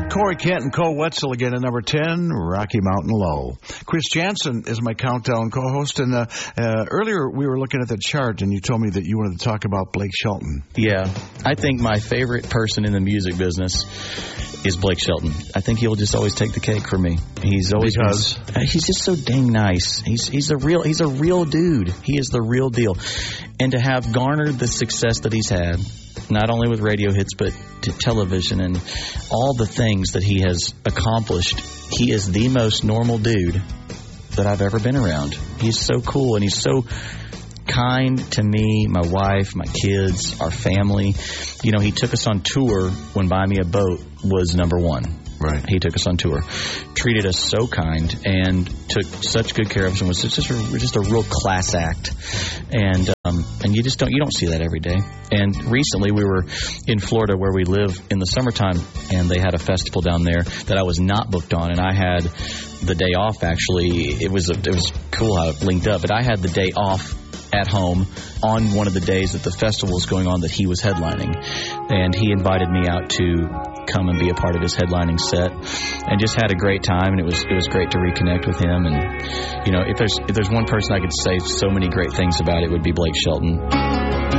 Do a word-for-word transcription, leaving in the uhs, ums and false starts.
Corey Kent and Cole Wetzel again at number ten, Rocky Mountain Low. Chris Jansen is my countdown co-host, and uh, uh, earlier we were looking at the chart, and you told me that you wanted to talk about Blake Shelton. Yeah, I think my favorite person in the music business is Blake Shelton. I think he'll just always take the cake for me. He's always because been, he's just so dang nice. He's he's a real he's a real dude. He is the real deal, and to have garnered the success that he's had, not only with radio hits, but to television and all the things that he has accomplished. He is the most normal dude that I've ever been around. He's so cool, and he's so kind to me, my wife, my kids, our family. You know, he took us on tour when Buy Me a Boat was number one. Right. He took us on tour, treated us so kind, and took such good care of us, and was just a, just a real class act. And um, and you just don't you don't see that every day. And recently we were in Florida, where we live, in the summertime, and they had a festival down there that I was not booked on, and I had the day off. Actually, it was a, it was cool how it linked up, but I had the day off at home on one of the days that the festival was going on that he was headlining, and he invited me out to come and be a part of his headlining set, and just had a great time. And it was it was great to reconnect with him. And you know, if there's if there's one person I could say so many great things about, it would be Blake Shelton.